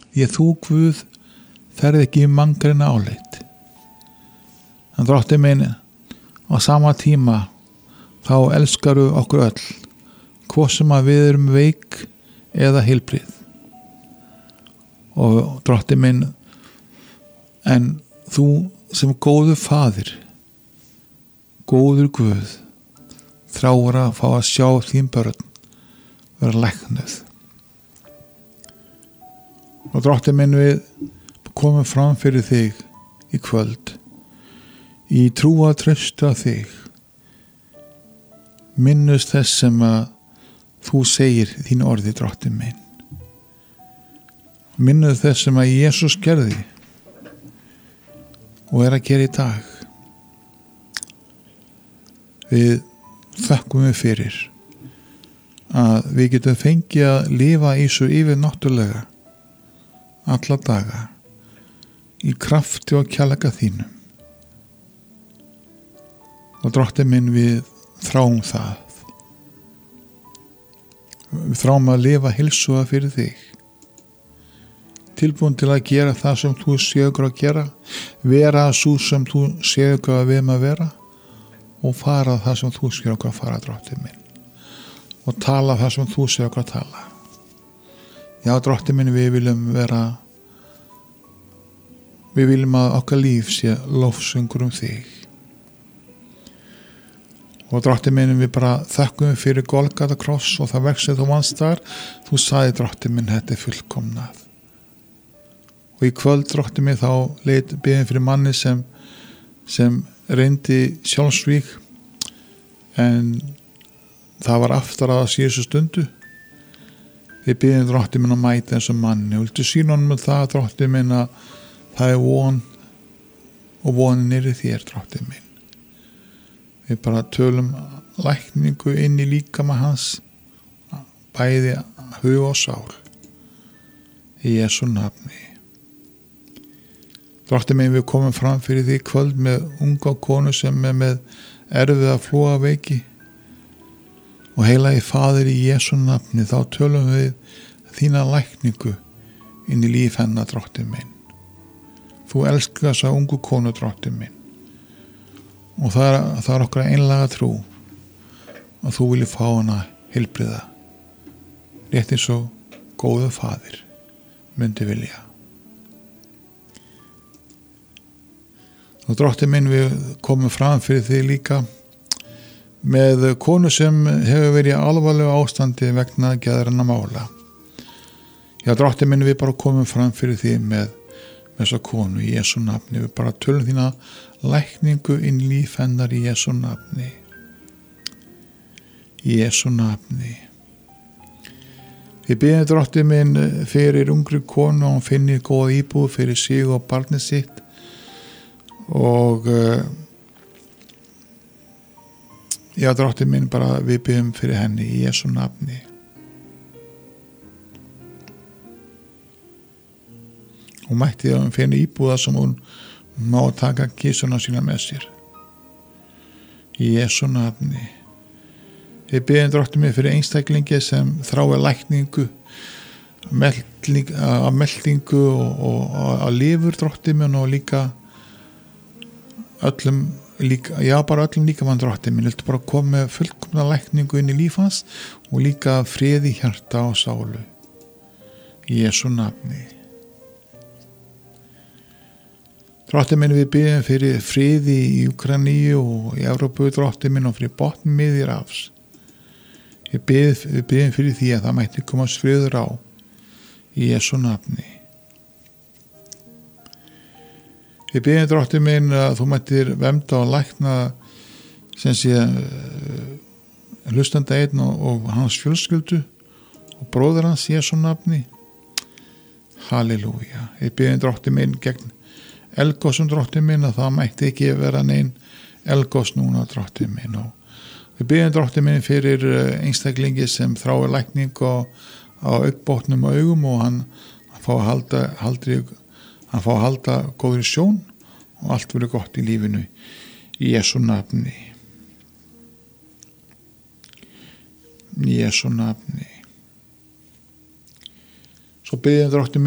því að þú Guð ferð ekki í manngreina álit. En Drottinn minn, á sama tíma þá elskaru okkur öll, hvort sem að við erum veik eða heilbrigð. Og Drottinn minn, en þú sem góður faðir, góður Guð, þráir að fá að sjá þín börn vera læknuð. Og Drottinn minn, við komum fram fyrir þig í kvöld, í trú að trausta þig. Minnust þess sem að þú segir þín orði, Drottinn minn. Minnust þess sem að Jesús gerði og að gera í dag. Við þökkum við fyrir að við getum fengið að lifa í svo yfirnáttúrulega alla daga í krafti og kærleika þínum. Og Drottinn minn, við þráum það. Við þráum að lifa heilsuga fyrir þig, tilbúin til að gera það sem þú séu okkur að gera, vera svo sem þú séu okkur að við að vera og fara það sem þú séu okkur að fara, Drottinn minn, og tala það sem þú séu okkur að tala. Já, Drottinn minn, við viljum að okkar líf sé lofsöngur þig. Og Drottinn minn, við bara þökkum fyrir Golgata kross og það verk sem þú vannst þar. Þú sagði, Drottinn minn, þetta er fullkomnað. Og í kvöld, Drottinn minn, þá biðum fyrir manni sem reyndi sjálfsvíg, en það var aftar að síðustu stundu. Við biðum, Drottinn minn, að mæta eins og manni og viltu sýna honum það, Drottinn minn, að það er von og vonin er í þér, Drottinn minn. Við bara tölum lækningu inn í líkama hans, bæði hug og sál, í Jesú nafni. Drottinn minn, við komum fram fyrir því kvöld með unga konu sem er með erfiða flóaveiki og heilagi Faðir, í Jesú nafni, þá tölum við þína lækningu inn í líf hennar, Drottinn minn. Þú elskar þessa ungu konu, Drottinn minn. Og það er okkar einlaga trú að þú viljið fá hana heilbriða, rétt eins og góður Faðir myndi vilja. Og Drottinn minn, við komum fram fyrir þig líka með konu sem hefur verið í alvarlegu ástandi vegna geðranna mála. Já, Drottinn minn, við bara komum fram fyrir þig með þessa konu í Jesú nafni. Við bara tölum þína lækningu inn í líf hennar í Jesú nafni. Í Jesú nafni. Við biðjum, Drottinn minn, fyrir ungri konu og hún finnir góða íbúð fyrir sig og barnið sitt og já, Drottinn minn, bara við biðjum fyrir henni í Jesú nafni. Hún mætti að hún finna íbúða sem hún má taka kísuna sína með sér. Í Jesú nafni. Við biðjum, Drottinn minn, fyrir einstaklingi sem þráir lækningu, að meldingu og að lifur, Drottinn minn, og líka öllum líkamann, Drottinn minn. Viltu bara koma með fullkomna lækningu inn í líf hans og líka friði í hjarta og sálu. Í Jesú nafni. Drottinn minn, við biðjum fyrir friði í Úkraínu og í Evrópu, Drottinn minn, og fyrir botn Miðjarðarhafs. Við biðjum fyrir því að það mætti komast friður á í Jesú nafni. Við biðjum, Drottinn minn, að þú mættir vernda og lækna sem sé hlustanda einn og hans fjölskyldu og bróðir hans í Jesú nafni. Halleluja. Við biðjum, Drottinn minn, gegn elgosum, Drottinn minn, að það mætti ekki vera neinn elgos núna, Drottinn minn. Og við biðjum, Drottinn minn, fyrir einstaklingi sem þráir lækning á augnbotnum og augum og hann fá að halda góðri sjón og allt verður gott í lífinu í Jesú nafni. Í Jesú nafni. Svo biðjum, Drottinn minn,